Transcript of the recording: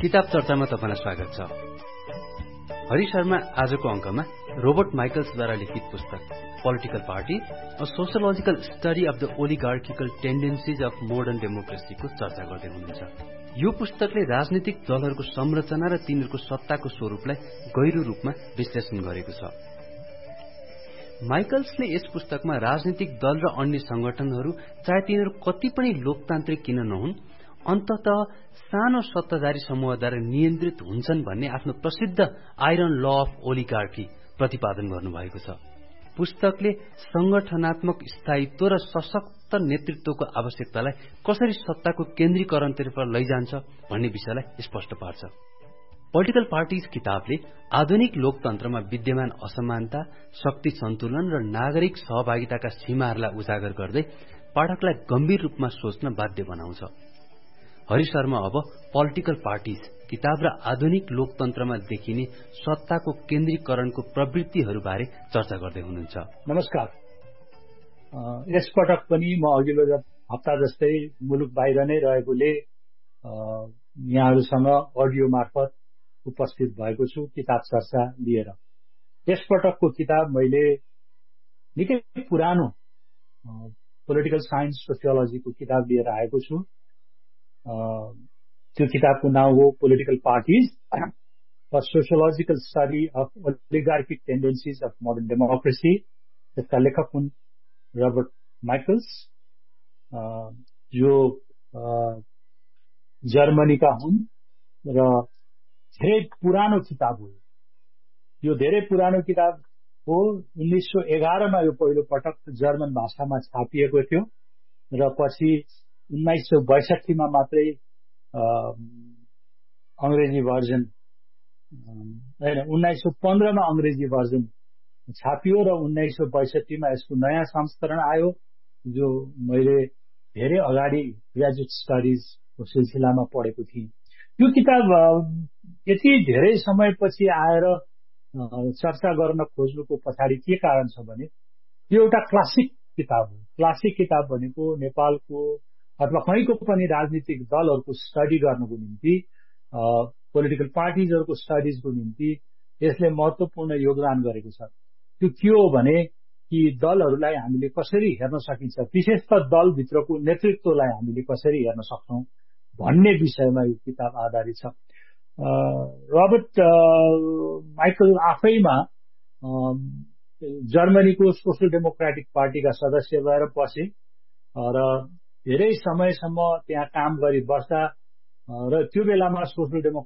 किताब चर्चामा तपाईलाई स्वागत छ। हरि शर्मा आजको अंकमा रोबर्ट माइकल्सद्वारा लिखित पुस्तक political party a सोशियोलोजिकल study of the ओलिगार्किकल टेन्डेन्सीज of modern डेमोक्रेसीको चर्चा गर्दै हुनुहुन्छ। यो पुस्तकले राजनीतिक दलहरूको संरचना र तिनीहरूको सत्ताको स्वरूपलाई गहिरो रूपमा विश्लेषण गरेको छ। माइकल्सले यस पुस्तकमा राजनीतिक दल र अन्य संगठनहरू चाहे तिनीहरू कति पनि लोकतान्त्रिक किन नहुन्, अन्ततः सानो सत्ताधारी समूहद्वारा नियन्त्रित हुन्छन् भन्ने आफ्नो प्रसिद्ध आइरन ल अफ ओलिगार्की प्रतिपादन गर्नुभएको छ। पुस्तकले संगठनात्मक स्थायित्व र सशक्त नेतृत्वको आवश्यकतालाई कसरी सत्ताको केन्द्रीकरणतर्फ लैजान्छ भन्ने विषयलाई स्पष्ट पार्छ। पोलिटिकल पार्टीज किताबले आधुनिक लोकतन्त्रमा विद्यमान असमानता, शक्ति सन्तुलन र नागरिक सहभागिताका सीमाहरूलाई उजागर गर्दै पाठकलाई गम्भीर रूपमा सोच्न बाध्य बनाउँछ। हरि शर्मा अब पोलिटिकल पार्टीज किताब र आधुनिक लोकतन्त्रमा देखिने सत्ताको केन्द्रीकरणको प्रवृत्तिहरूबारे चर्चा गर्दै हुनुहुन्छ। नमस्कार। यस पटक पनि म अघिल्लो हप्ता जस्तै मुलुक बाहिर नै रहेकोले यहाँहरूसँग अडियो मार्फत उपस्थित भएको छु किताब चर्चा लिएर। यस पटकको किताब मैले निकै पुरानो पोलिटिकल साइन्स सोसियोलोजीको किताब लिएर आएको छु। त्यो किताबको नाम हो political parties a सोशियोलोजिकल study of ओलिगार्किक टेन्डेन्सीज of modern democracy. त्यसका लेखक हुन् रोबर्ट माइकल्स, जो जर्मनीका हुन् र धेरै पुरानो किताब हो। यो धेरै पुरानो किताब हो। 1911 मा यो पहिलो पटक जर्मन भाषामा छापिएको थियो र पछि 1962 मा मात्रै अंग्रेजी भर्जन 1915 मा अंग्रेजी भर्जन छापियो र 1962 मा यसको नयाँ संस्करण आयो, जो मैले धेरै अगाडि ग्रेजुएट स्टडिजको सिलसिलामा पढेको थिएँ। यो किताब यति धेरै समयपछि आएर चर्चा गर्न खोज्नुको पछाडि के कारण छ भने यो एउटा क्लासिक किताब हो। क्लासिक किताब भनेको नेपालको अथवा कहीँको पनि राजनीतिक दलहरूको स्टडी गर्नको निम्ति, पोलिटिकल पार्टीजहरूको स्टडिजको निम्ति यसले महत्वपूर्ण योगदान गरेको छ। त्यो के हो भने कि दलहरूलाई हामीले कसरी हेर्न सकिन्छ, विशेषतः दलभित्रको नेतृत्वलाई हामीले कसरी हेर्न सक्छौं भन्ने विषयमा यो किताब आधारित छ। रोबर्ट माइकल आफैमा जर्मनीको सोशल डेमोक्रेटिक पार्टीका सदस्य भएर बसे र धेरै समयसम्म त्यहाँ काम गरी बस्दा र त्यो बेलामा सोशल